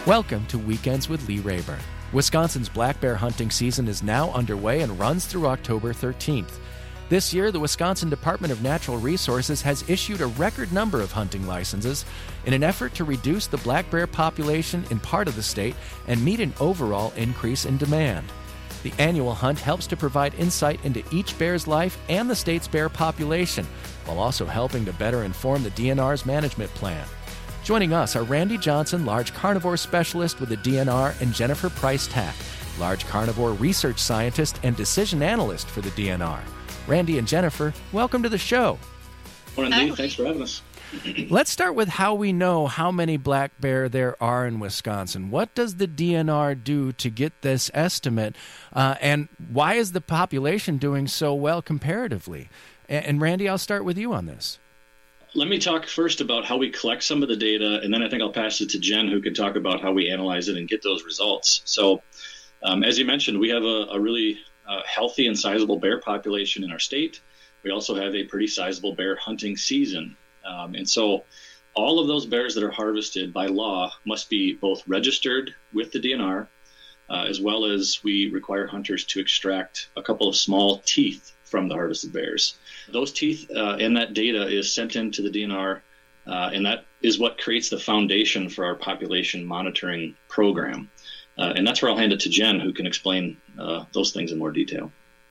Welcome to Weekends with Lee Rayburn. Wisconsin's black bear hunting season is now underway and runs through October 13th. This year, the Wisconsin Department of Natural Resources has issued a record number of hunting licenses in an effort to reduce the black bear population in part of the state and meet an overall increase in demand. The annual hunt helps to provide insight into each bear's life and the state's bear population, while also helping to better inform the DNR's management plan. Joining us are Randy Johnson, large carnivore specialist with the DNR, and Jennifer Price-Tack, large carnivore research scientist and decision analyst for the DNR. Randy and Jennifer, welcome to the show. Morning, Lee. Thanks for having us. Let's start with how we know how many black bear there are in Wisconsin. What does the DNR do to get this estimate, and why is the population doing so well comparatively? And Randy, I'll start with you on this. Let me talk first about how we collect some of the data, and then I think I'll pass it to Jen, who can talk about how we analyze it and get those results. So, as you mentioned, we have a really healthy and sizable bear population in our state. We also have a pretty sizable bear hunting season. And so all of those bears that are harvested by law must be both registered with the DNR, as well as we require hunters to extract a couple of small teeth from the harvested bears. Those teeth and that data is sent into the DNR, and that is what creates the foundation for our population monitoring program. And that's where I'll hand it to Jen, who can explain those things in more detail.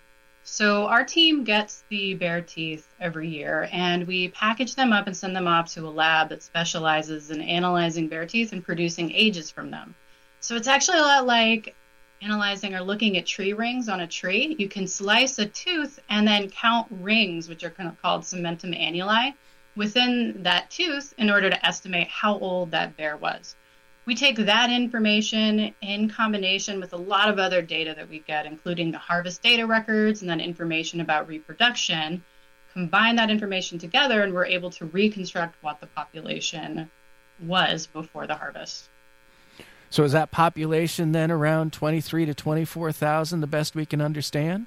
So our team gets the bear teeth every year, and we package them up and send them off to a lab that specializes in analyzing bear teeth and producing ages from them. So it's actually a lot like analyzing or looking at tree rings on a tree. You can slice a tooth and then count rings, which are kind of called cementum annuli, within that tooth in order to estimate how old that bear was. We take that information in combination with a lot of other data that we get, including the harvest data records and then information about reproduction, combine that information together, and we're able to reconstruct what the population was before the harvest. So is that population then around 23 to 24,000, the best we can understand?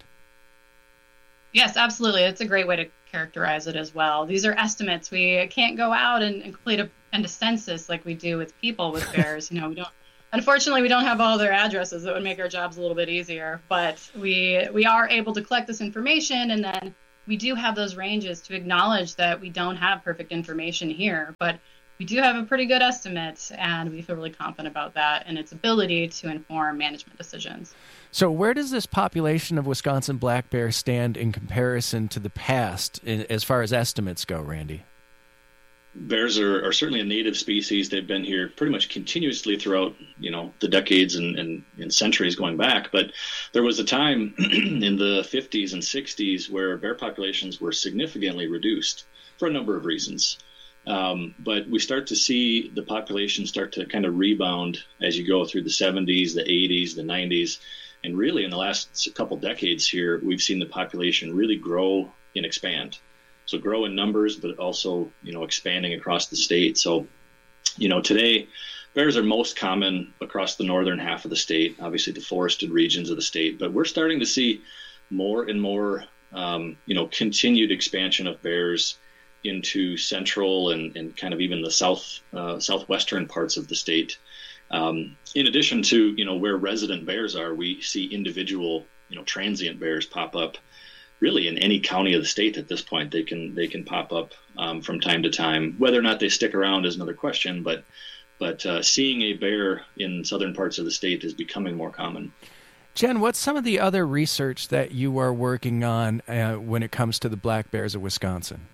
Yes, absolutely. It's a great way to characterize it as well. These are estimates. We can't go out and complete a census like we do with people with bears. Unfortunately, we don't have all their addresses. That would make our jobs a little bit easier, but we are able to collect this information, and then we do have those ranges to acknowledge that we don't have perfect information here, but we do have a pretty good estimate, and we feel really confident about that and its ability to inform management decisions. So where does this population of Wisconsin black bear stand in comparison to the past as far as estimates go, Randy? Bears are certainly a native species. They've been here pretty much continuously throughout, the decades and centuries going back. But there was a time in the 50s and 60s where bear populations were significantly reduced for a number of reasons. But we start to see the population start to kind of rebound as you go through the 70s, the 80s, the 90s. And really in the last couple decades here, we've seen the population really grow and expand. So grow in numbers, but also, expanding across the state. So, today bears are most common across the northern half of the state, obviously the forested regions of the state. But we're starting to see more and more, continued expansion of bears into central and kind of even the southwestern parts of the state. In addition to, where resident bears are, we see individual, transient bears pop up. Really, in any county of the state at this point, they can pop up from time to time. Whether or not they stick around is another question, but seeing a bear in southern parts of the state is becoming more common. Jen, what's some of the other research that you are working on when it comes to the black bears of Wisconsin?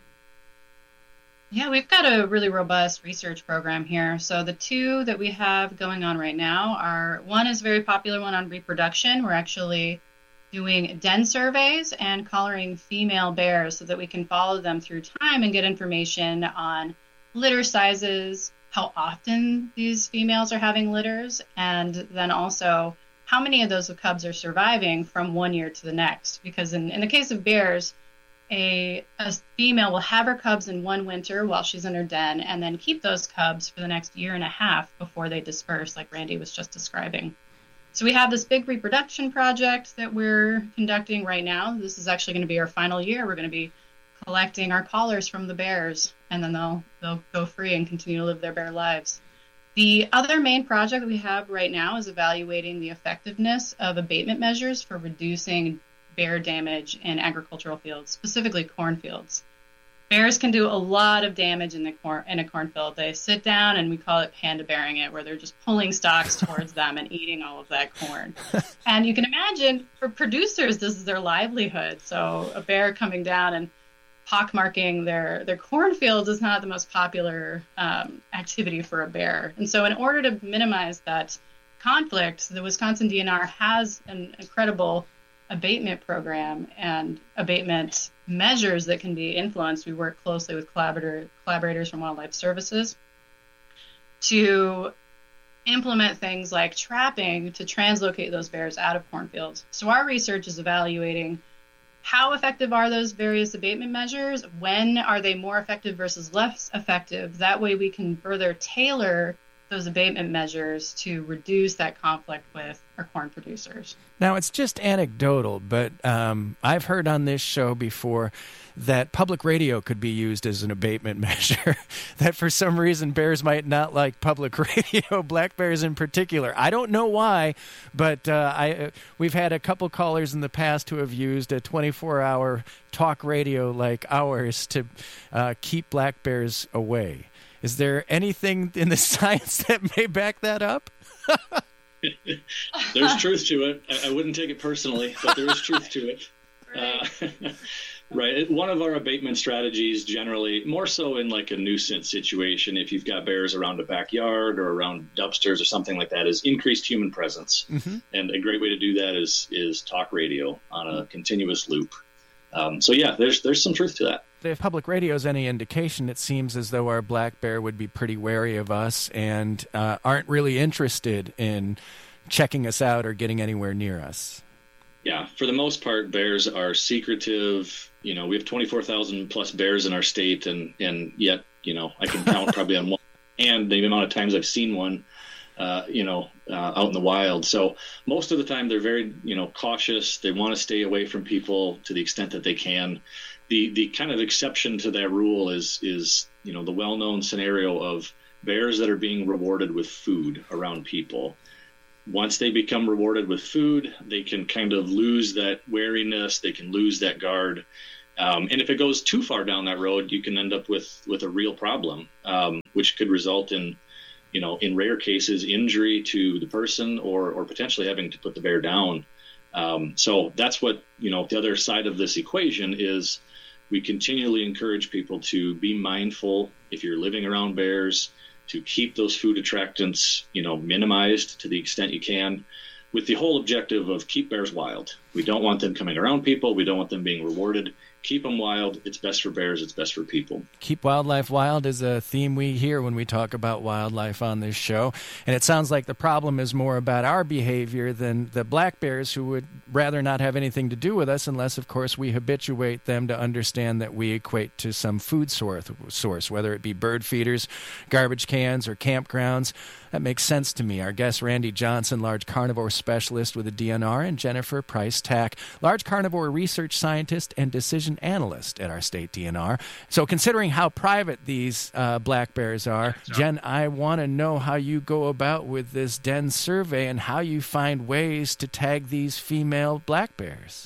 Yeah, we've got a really robust research program here. So the two that we have going on right now are, one is a very popular one on reproduction. We're actually doing den surveys and collaring female bears so that we can follow them through time and get information on litter sizes, how often these females are having litters, and then also how many of those cubs are surviving from one year to the next. Because in the case of bears, a female will have her cubs in one winter while she's in her den and then keep those cubs for the next year and a half before they disperse, like Randy was just describing. So we have this big reproduction project that we're conducting right now. This is actually going to be our final year. We're going to be collecting our collars from the bears, and then they'll go free and continue to live their bear lives. The other main project that we have right now is evaluating the effectiveness of abatement measures for reducing bear damage in agricultural fields, specifically cornfields. Bears can do a lot of damage in a cornfield. They sit down, and we call it panda bearing it, where they're just pulling stalks towards them and eating all of that corn. And you can imagine, for producers, this is their livelihood. So a bear coming down and pockmarking their cornfields is not the most popular activity for a bear. And so in order to minimize that conflict, the Wisconsin DNR has an incredible abatement program and abatement measures that can be influenced. We work closely with collaborators from Wildlife Services to implement things like trapping to translocate those bears out of cornfields. So our research is evaluating how effective are those various abatement measures? When are they more effective versus less effective? That way we can further tailor those abatement measures to reduce that conflict with our corn producers. Now, it's just anecdotal, but I've heard on this show before that public radio could be used as an abatement measure, that for some reason bears might not like public radio, black bears in particular. I don't know why, but we've had a couple callers in the past who have used a 24-hour talk radio like ours to keep black bears away. Is there anything in the science that may back that up? There's truth to it. I wouldn't take it personally, but there is truth to it. Right. One of our abatement strategies, generally, more so in like a nuisance situation, if you've got bears around a backyard or around dumpsters or something like that, is increased human presence. Mm-hmm. And a great way to do that is talk radio on a continuous loop. So yeah, there's some truth to that. If public radio is any indication, it seems as though our black bear would be pretty wary of us and aren't really interested in checking us out or getting anywhere near us. Yeah, for the most part, bears are secretive. You know, we have 24,000 plus bears in our state, and yet, you know, I can count probably on one hand the amount of times I've seen one, out in the wild. So most of the time they're very, cautious. They want to stay away from people to the extent that they can. The kind of exception to that rule is the well-known scenario of bears that are being rewarded with food around people. Once they become rewarded with food, they can kind of lose that wariness. They can lose that guard. And if it goes too far down that road, you can end up with a real problem, which could result in rare cases, injury to the person or potentially having to put the bear down. So that's what, the other side of this equation is. We continually encourage people to be mindful if you're living around bears, to keep those food attractants, minimized to the extent you can, with the whole objective of keep bears wild. We don't want them coming around people. We don't want them being rewarded. Keep them wild. It's best for bears. It's best for people. Keep wildlife wild is a theme we hear when we talk about wildlife on this show. And it sounds like the problem is more about our behavior than the black bears, who would rather not have anything to do with us unless, of course, we habituate them to understand that we equate to some food source, whether it be bird feeders, garbage cans, or campgrounds. That makes sense to me. Our guest, Randy Johnson, large carnivore specialist with the DNR, and Jennifer Price-Tack, large carnivore research scientist and decision analyst at our state DNR. So considering how private these black bears are, Jen, I want to know how you go about with this den survey and how you find ways to tag these female black bears.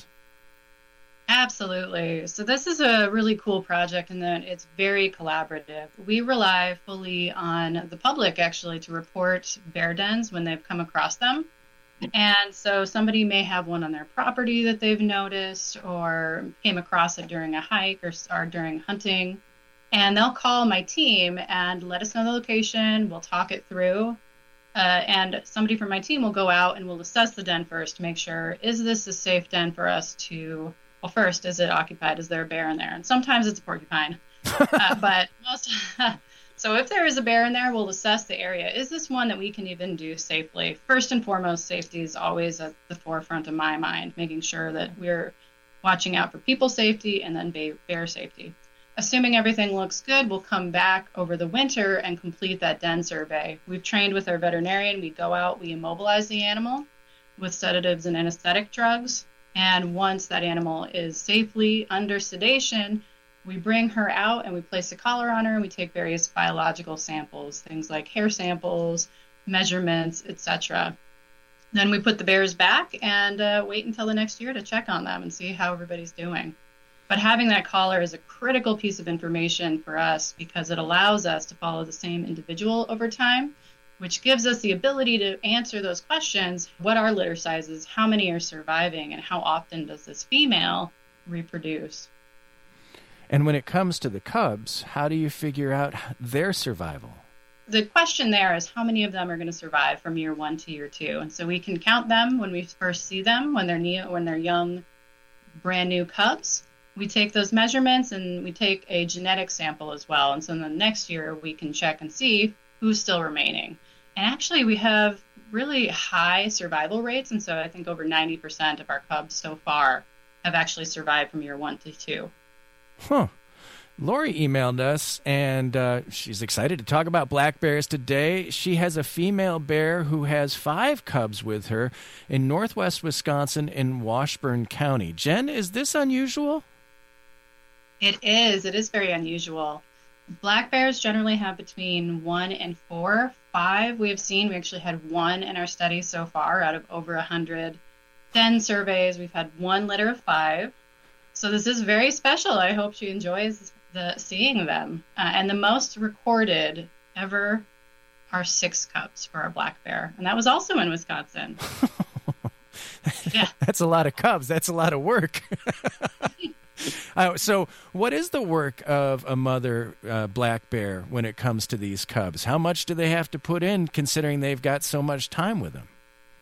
Absolutely. So this is a really cool project in that it's very collaborative. We rely fully on the public, actually, to report bear dens when they've come across them. And so somebody may have one on their property that they've noticed or came across it during a hike or during hunting. And they'll call my team and let us know the location. We'll talk it through. And somebody from my team will go out and we'll assess the den first to make sure, is this a safe den for us to... Well, first, is it occupied? Is there a bear in there? And sometimes it's a porcupine. But most, so if there is a bear in there, we'll assess the area. Is this one that we can even do safely? First and foremost, safety is always at the forefront of my mind, making sure that we're watching out for people safety and then bear safety. Assuming everything looks good, we'll come back over the winter and complete that den survey. We've trained with our veterinarian. We go out, we immobilize the animal with sedatives and anesthetic drugs. And once that animal is safely under sedation, We bring her out and we place a collar on her, and we take various biological samples, things like hair samples, measurements, etc. Then we put the bears back and wait until the next year to check on them and see how everybody's doing. But having that collar is a critical piece of information for us because it allows us to follow the same individual over time, which gives us the ability to answer those questions. What are litter sizes? How many are surviving? And how often does this female reproduce? And when it comes to the cubs, how do you figure out their survival? The question there is how many of them are going to survive from year 1 to year 2. And so we can count them when we first see them, when they're young, brand new cubs. We take those measurements and we take a genetic sample as well. And so in the next year, we can check and see who's still remaining. And actually, we have really high survival rates. And so I think over 90% of our cubs so far have actually survived from year 1 to 2. Huh. Lori emailed us, and she's excited to talk about black bears today. She has a female bear who has 5 cubs with her in northwest Wisconsin in Washburn County. Jen, is this unusual? It is. It is very unusual. Black bears generally have between 1 and 4. 5 we have seen. We actually had 1 in our study so far out of over 100 den surveys. We've had 1 litter of 5. So this is very special. I hope she enjoys seeing them. And the most recorded ever are 6 cubs for our black bear. And that was also in Wisconsin. Yeah. That's a lot of cubs. That's a lot of work. So what is the work of a mother black bear when it comes to these cubs? How much do they have to put in considering they've got so much time with them?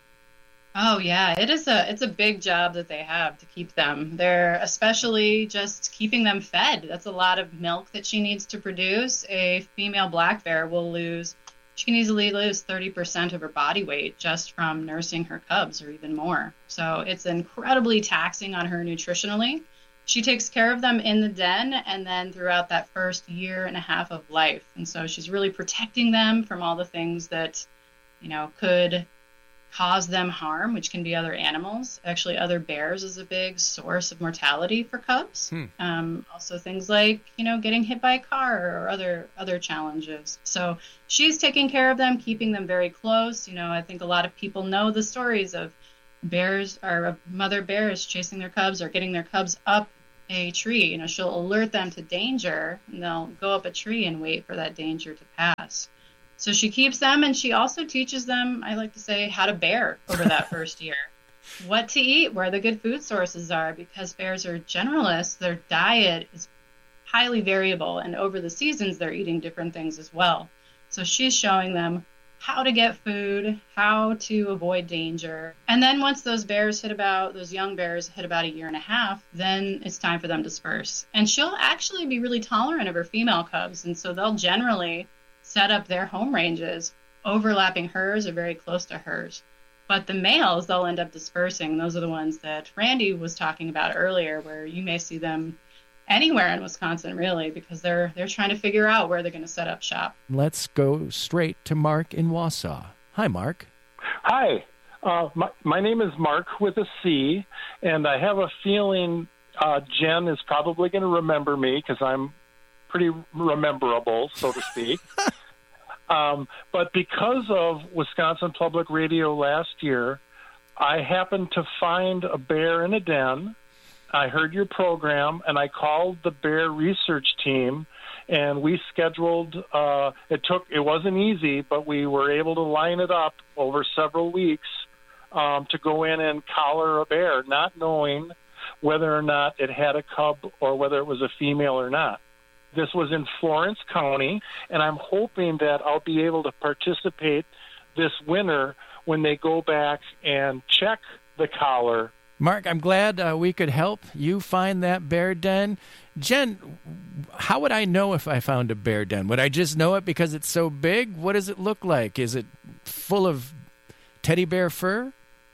Oh, yeah, it's a big job that they have to keep them. They're especially just keeping them fed. That's a lot of milk that she needs to produce. A female black bear she can easily lose 30% of her body weight just from nursing her cubs or even more. So it's incredibly taxing on her nutritionally. She takes care of them in the den and then throughout that first year and a half of life. And so she's really protecting them from all the things that, could cause them harm, which can be other animals. Actually, other bears is a big source of mortality for cubs. Also things like, getting hit by a car or other challenges. So she's taking care of them, keeping them very close. I think a lot of people know the stories of bears or mother bears chasing their cubs or getting their cubs up a tree. She'll alert them to danger and they'll go up a tree and wait for that danger to pass. So she keeps them, and she also teaches them, I like to say, how to bear over that first year. What to eat, where the good food sources are, because bears are generalists. Their diet is highly variable, and over the seasons, they're eating different things as well. So she's showing them how to get food, how to avoid danger. And then once those young bears hit about a year and a half, then it's time for them to disperse. And she'll actually be really tolerant of her female cubs, and so they'll generally set up their home ranges overlapping hers or very close to hers. But the males, they'll end up dispersing. Those are the ones that Randy was talking about earlier, where you may see them anywhere in Wisconsin, really, because they're trying to figure out where they're going to set up shop. Let's go straight to Mark in Wausau. Hi, Mark. Hi. My name is Mark with a C, and I have a feeling Jen is probably going to remember me because I'm pretty rememberable, so to speak. But because of Wisconsin Public Radio last year, I happened to find a bear in a den. I heard your program, and I called the bear research team, and we scheduled, it wasn't easy, but we were able to line it up over several weeks to go in and collar a bear, not knowing whether or not it had a cub or whether it was a female or not. This was in Florence County, and I'm hoping that I'll be able to participate this winter when they go back and check the collar. Mark, I'm glad we could help you find that bear den. Jen, how would I know if I found a bear den? Would I just know it because it's so big? What does it look like? Is it full of teddy bear fur?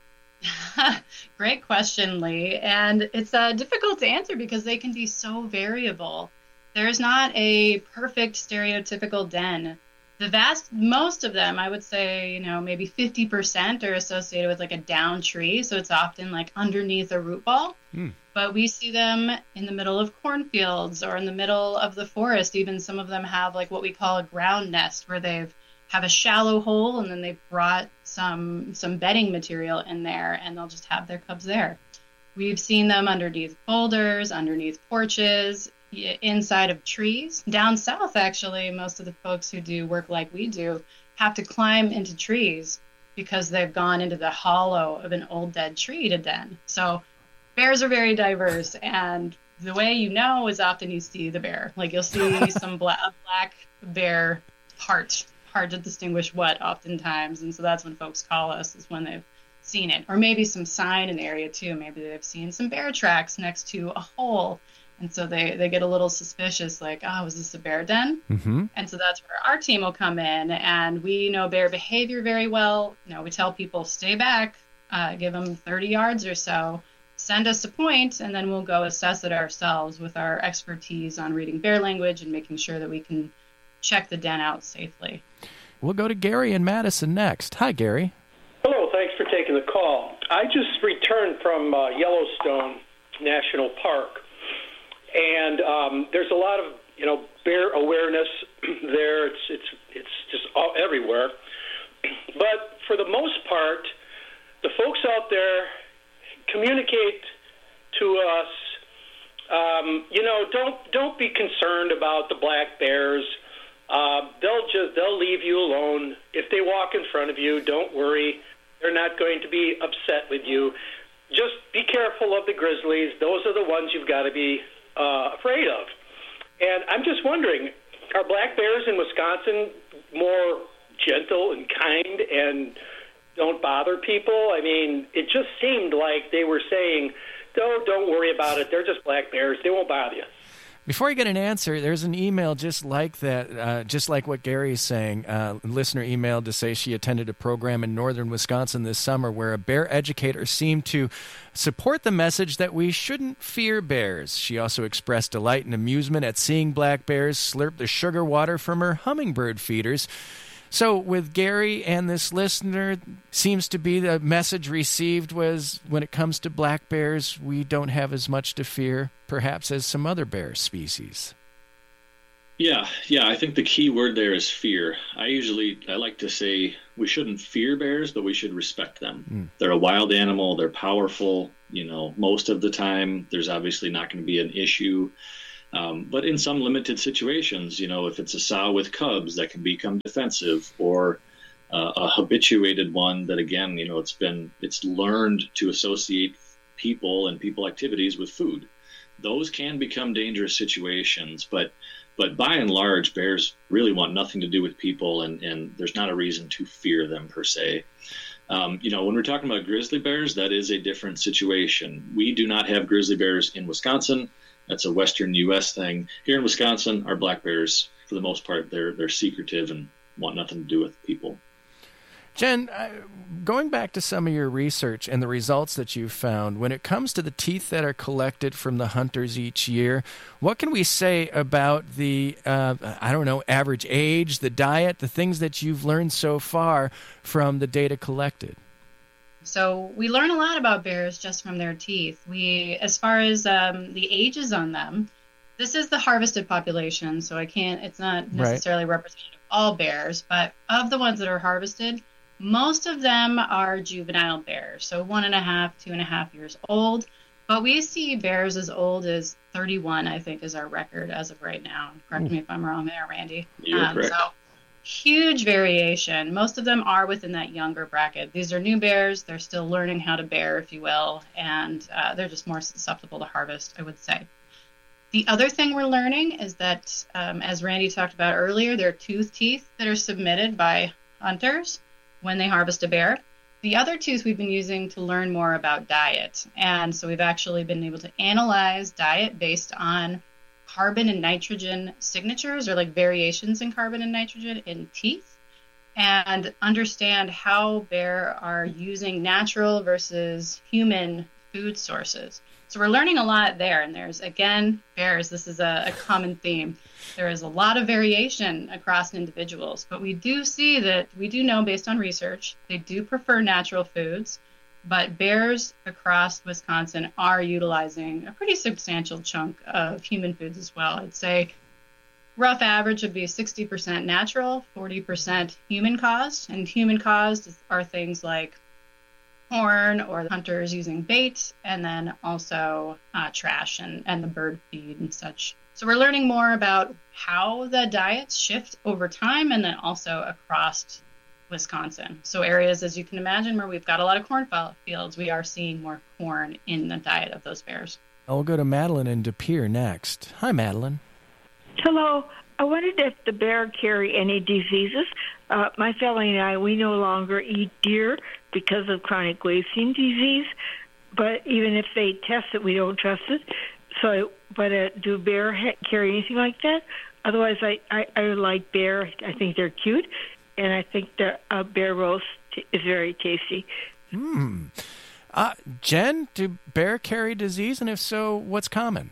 Great question, Lee. And it's difficult to answer because they can be so variable. There's not a perfect stereotypical den. Most of them, I would say, maybe 50% are associated with like a down tree. So it's often like underneath a root ball. But we see them in the middle of cornfields or in the middle of the forest. Even some of them have like what we call a ground nest, where they've have a shallow hole and then they've brought some bedding material in there, and they'll just have their cubs there. We've seen them underneath boulders, underneath porches, inside of trees. Down south, actually, most of the folks who do work like we do have to climb into trees because they've gone into the hollow of an old dead tree to den. So bears are very diverse, and the way you know is often you see the bear. Like you'll see some black bear heart, hard to distinguish what oftentimes, and so that's when folks call us, is when they've seen it. Or maybe some sign in the area too. Maybe they've seen some bear tracks next to a hole, and so they get a little suspicious, like, oh, is this a bear den? Mm-hmm. And so that's where our team will come in, and we know bear behavior very well. You know, we tell people, stay back, give them 30 yards or so, send us a point, and then we'll go assess it ourselves with our expertise on reading bear language and making sure that we can check the den out safely. We'll go to Gary in Madison next. Hi, Gary. Hello, thanks for taking the call. I just returned from Yellowstone National Park, and there's a lot of bear awareness there. It's just all everywhere. But for the most part, the folks out there communicate to us. Don't be concerned about the black bears. They'll leave you alone. If they walk in front of you, don't worry. They're not going to be upset with you. Just be careful of the grizzlies. Those are the ones you've got to be afraid of. And I'm just wondering, are black bears in Wisconsin more gentle and kind and don't bother people? I mean, it just seemed like they were saying, don't worry about it. They're just black bears. They won't bother you. Before you get an answer, there's an email just like that, just like what Gary is saying. A listener emailed to say she attended a program in northern Wisconsin this summer where a bear educator seemed to support the message that we shouldn't fear bears. She also expressed delight and amusement at seeing black bears slurp the sugar water from her hummingbird feeders. So with Gary and this listener, seems to be the message received was, when it comes to black bears, we don't have as much to fear, perhaps, as some other bear species. Yeah, I think the key word there is fear. I like to say we shouldn't fear bears, but we should respect them. They're a wild animal. They're powerful. Most of the time, there's obviously not going to be an issue. But in some limited situations, if it's a sow with cubs that can become defensive, or a habituated one that, again, it's learned to associate people and people activities with food. Those can become dangerous situations, but by and large, bears really want nothing to do with people, and there's not a reason to fear them per se. When we're talking about grizzly bears, that is a different situation. We do not have grizzly bears in Wisconsin. That's a Western U.S. thing. Here in Wisconsin, our black bears, for the most part, they're secretive and want nothing to do with people. Jen, going back to some of your research and the results that you've found, when it comes to the teeth that are collected from the hunters each year, what can we say about the, average age, the diet, the things that you've learned so far from the data collected? So we learn a lot about bears just from their teeth. As far as the ages on them, this is the harvested population, so it's not necessarily representative of all bears, but of the ones that are harvested, most of them are juvenile bears, so 1.5, 2.5 years old. But we see bears as old as 31, I think, is our record as of right now. Correct me if I'm wrong there, Randy. You're correct. So huge variation. Most of them are within that younger bracket. These are new bears. They're still learning how to bear, if you will, and they're just more susceptible to harvest, I would say. The other thing we're learning is that, as Randy talked about earlier, there are tooth teeth that are submitted by hunters when they harvest a bear. The other tooth we've been using to learn more about diet. And so we've actually been able to analyze diet based on carbon and nitrogen signatures, or like variations in carbon and nitrogen in teeth, and understand how bear are using natural versus human food sources. So we're learning a lot there. And there's, again, bears, this is a common theme. There is a lot of variation across individuals, but we do see that, we do know based on research, they do prefer natural foods. But bears across Wisconsin are utilizing a pretty substantial chunk of human foods as well. I'd say rough average would be 60% natural, 40% human caused. And human caused are things like corn or the hunters using bait, and then also trash and the bird feed and such. So we're learning more about how the diets shift over time and then also across Wisconsin. So areas, as you can imagine, where we've got a lot of corn fields, we are seeing more corn in the diet of those bears. I'll go to Madeline in De Pere next. Hi, Madeline. Hello. I wondered if the bear carry any diseases. My family and I, we no longer eat deer because of chronic wasting disease. But even if they test it, we don't trust it. Do bear carry anything like that? Otherwise, I like bear. I think they're cute, and I think the bear roast is very tasty. Jen, do bear carry disease? And if so, what's common?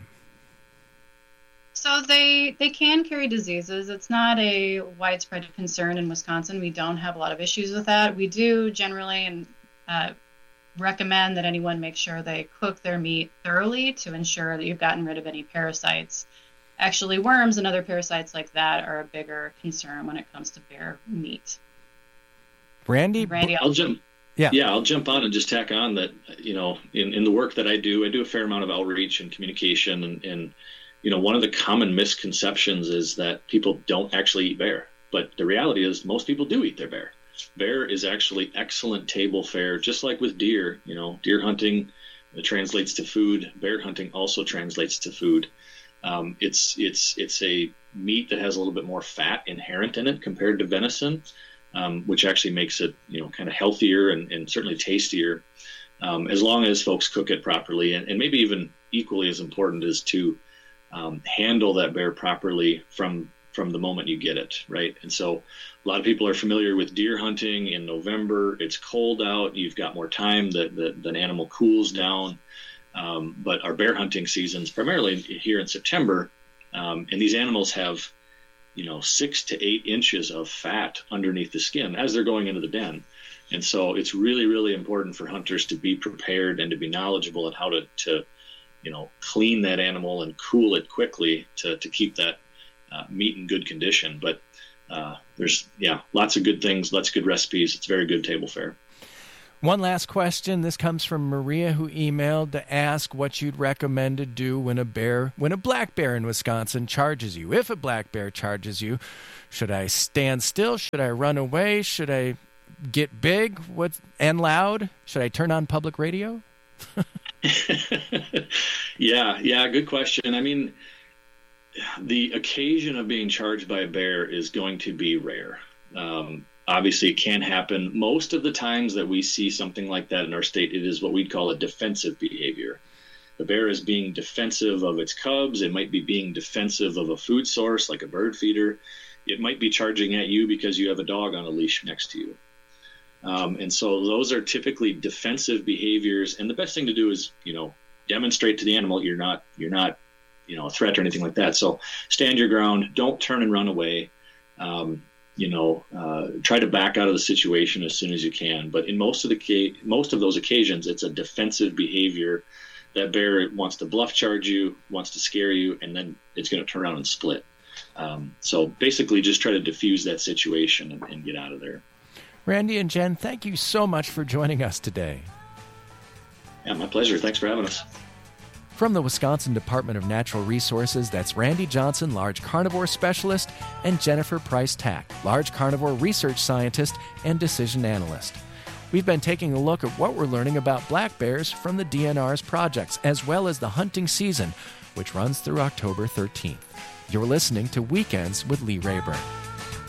So they can carry diseases. It's not a widespread concern in Wisconsin. We don't have a lot of issues with that. We do generally recommend that anyone make sure they cook their meat thoroughly to ensure that you've gotten rid of any parasites. Actually, worms and other parasites like that are a bigger concern when it comes to bear meat. Randy, I'll jump on and just tack on that. In the work that I do a fair amount of outreach and communication, and one of the common misconceptions is that people don't actually eat bear. But the reality is most people do eat their bear. Bear is actually excellent table fare, just like with deer. Deer hunting translates to food. Bear hunting also translates to food. It's a meat that has a little bit more fat inherent in it compared to venison, which actually makes it kind of healthier and certainly tastier, as long as folks cook it properly. And maybe even equally as important is to handle that bear properly from the moment you get it, right? And so a lot of people are familiar with deer hunting in November. It's cold out. You've got more time. The animal cools down. But our bear hunting seasons, primarily here in September, and these animals have, 6 to 8 inches of fat underneath the skin as they're going into the den. And so it's really, really important for hunters to be prepared and to be knowledgeable at how to clean that animal and cool it quickly to keep that meat in good condition. But there's lots of good things, lots of good recipes. It's very good table fare. One last question. This comes from Maria, who emailed to ask what you'd recommend to do when a black bear in Wisconsin charges you. If a black bear charges you, should I stand still? Should I run away? Should I get big and loud? Should I turn on public radio? Yeah, good question. I mean, the occasion of being charged by a bear is going to be rare. Obviously, it can happen. Most of the times that we see something like that in our state, it is what we'd call a defensive behavior. The bear is being defensive of its cubs. It might be being defensive of a food source like a bird feeder. It might be charging at you because you have a dog on a leash next to you. And so those are typically defensive behaviors. And the best thing to do is, demonstrate to the animal you're not a threat or anything like that. So stand your ground. Don't turn and run away. Try to back out of the situation as soon as you can. But in most of those occasions, it's a defensive behavior. That bear wants to bluff charge you, wants to scare you, and then it's going to turn around and split. So basically, just try to diffuse that situation and get out of there. Randy and Jen, thank you so much for joining us today. Yeah, my pleasure. Thanks for having us. From the Wisconsin Department of Natural Resources, that's Randy Johnson, Large Carnivore Specialist, and Jennifer Price-Tack, Large Carnivore Research Scientist and Decision Analyst. We've been taking a look at what we're learning about black bears from the DNR's projects, as well as the hunting season, which runs through October 13th. You're listening to Weekends with Lee Rayburn.